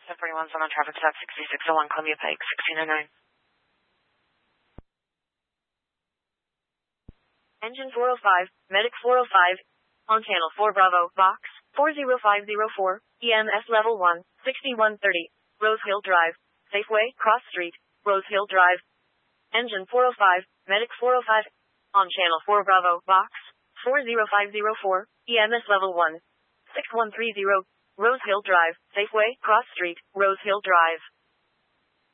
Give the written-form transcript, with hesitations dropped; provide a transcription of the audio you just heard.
1041 on traffic stop 6601 Columbia Pike 1609. Engine 405, Medic 405, on channel 4 Bravo, box 40504, EMS level 1, 6130, Rose Hill Drive, Safeway, Cross Street, Rose Hill Drive. Engine 405, Medic 405, on channel 4 Bravo, box 40504, EMS level 1, 6130, Rose Hill Drive, Safeway, Cross Street, Rose Hill Drive.